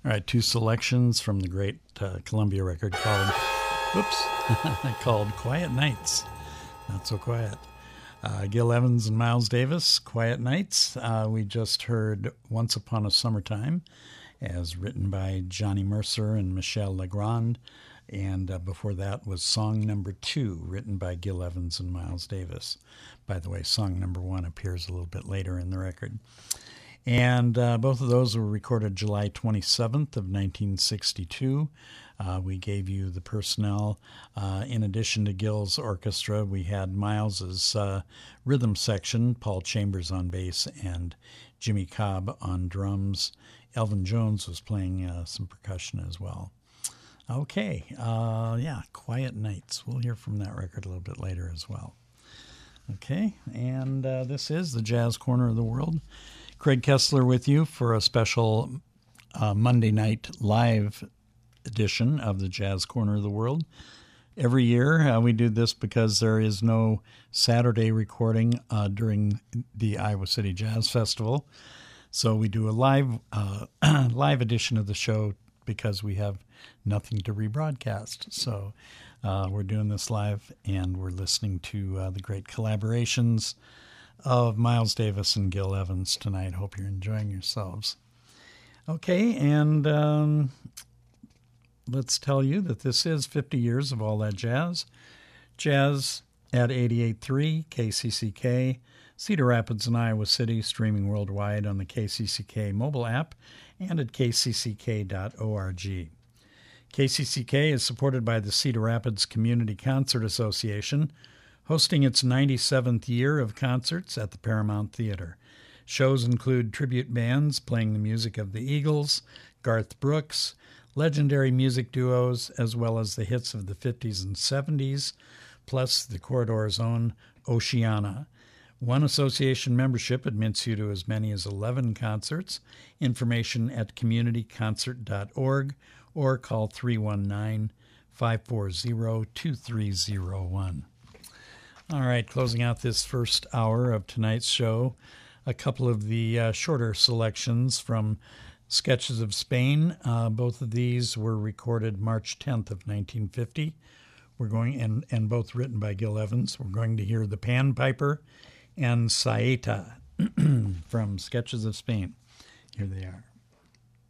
All right, two selections from the great Columbia record called Quiet Nights. Not so quiet. Gil Evans and Miles Davis, Quiet Nights. We just heard Once Upon a Summertime, as written by Johnny Mercer and Michel Legrand. And before that was song number 2, written by Gil Evans and Miles Davis. By the way, song number 1 appears a little bit later in the record. And both of those were recorded July 27th of 1962. We gave you the personnel. In addition to Gil's orchestra, we had Miles's rhythm section, Paul Chambers on bass and Jimmy Cobb on drums. Elvin Jones was playing some percussion as well. Okay, Quiet Nights. We'll hear from that record a little bit later as well. Okay, and this is the Jazz Corner of the World. Craig Kessler with you for a special Monday night live edition of the Jazz Corner of the World. Every year we do this because there is no Saturday recording during the Iowa City Jazz Festival. So we do a live edition of the show because we have nothing to rebroadcast. So we're doing this live, and we're listening to the great collaborations of Miles Davis and Gil Evans tonight. Hope you're enjoying yourselves. Okay, and let's tell you that this is 50 years of All That Jazz. Jazz at 88.3 KCCK, Cedar Rapids and Iowa City, streaming worldwide on the KCCK mobile app and at kcck.org. KCCK is supported by the Cedar Rapids Community Concert Association, hosting its 97th year of concerts at the Paramount Theater. Shows include tribute bands playing the music of the Eagles, Garth Brooks, legendary music duos, as well as the hits of the 50s and 70s, plus the Corridor's own Oceana. One association membership admits you to as many as 11 concerts. Information at communityconcert.org or call 319-540-2301. All right, closing out this first hour of tonight's show, a couple of the shorter selections from Sketches of Spain. Both of these were recorded March 10th of 1950. We're going, and both written by Gil Evans. We're going to hear The Pan Piper and Saeta from Sketches of Spain. Here they are.